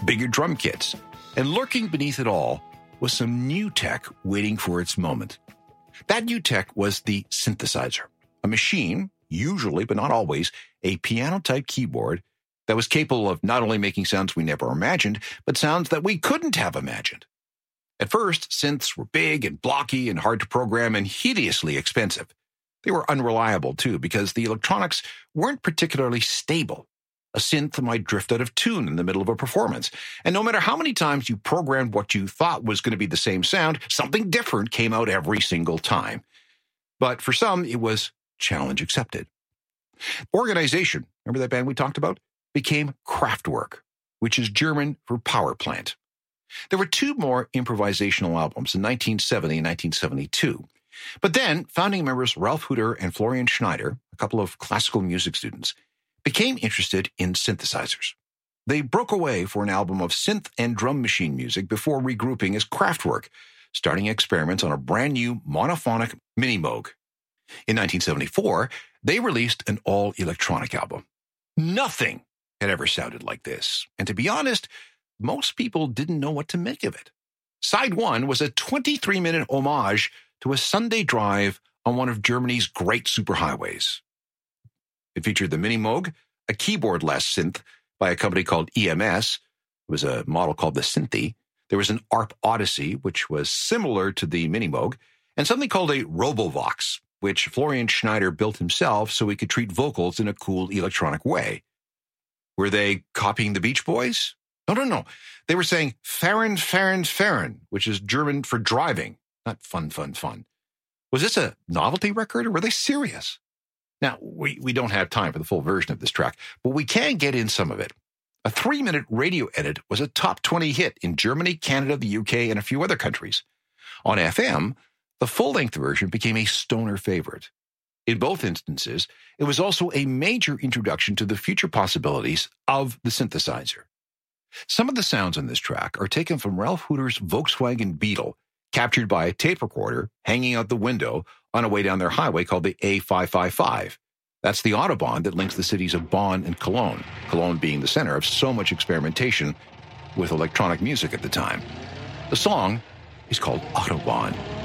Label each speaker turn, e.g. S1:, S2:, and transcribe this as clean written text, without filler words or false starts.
S1: bigger drum kits, and lurking beneath it all was some new tech waiting for its moment. That new tech was the synthesizer, a machine, usually but not always, a piano-type keyboard that was capable of not only making sounds we never imagined, but sounds that we couldn't have imagined. At first, synths were big and blocky and hard to program and hideously expensive. They were unreliable, too, because the electronics weren't particularly stable. A synth might drift out of tune in the middle of a performance, and no matter how many times you programmed what you thought was going to be the same sound, something different came out every single time. But for some, it was challenge accepted. Organization, remember that band we talked about, became Kraftwerk, which is German for power plant. There were two more improvisational albums in 1970 and 1972. But then, founding members Ralf Hutter and Florian Schneider, a couple of classical music students, became interested in synthesizers. They broke away for an album of synth and drum machine music before regrouping as Kraftwerk, starting experiments on a brand new monophonic Minimoog. In 1974, they released an all-electronic album. Nothing had ever sounded like this, and to be honest, most people didn't know what to make of it. Side one was a 23-minute homage to a Sunday drive on one of Germany's great superhighways. It featured the Minimoog, a keyboard-less synth by a company called EMS. It was a model called the Synthi. There was an ARP Odyssey, which was similar to the Minimoog, and something called a Robovox, which Florian Schneider built himself so he could treat vocals in a cool electronic way. Were they copying the Beach Boys? No. They were saying fahren, fahren, fahren, which is German for driving, not fun, fun, fun. Was this a novelty record, or were they serious? Now, we don't have time for the full version of this track, but we can get in some of it. A 3-minute radio edit was a top 20 hit in Germany, Canada, the UK, and a few other countries. On FM, the full-length version became a stoner favorite. In both instances, it was also a major introduction to the future possibilities of the synthesizer. Some of the sounds on this track are taken from Ralf Hutter's Volkswagen Beetle, captured by a tape recorder hanging out the window on a way down their highway called the A555. That's the Autobahn that links the cities of Bonn and Cologne, Cologne being the center of so much experimentation with electronic music at the time. The song is called Autobahn.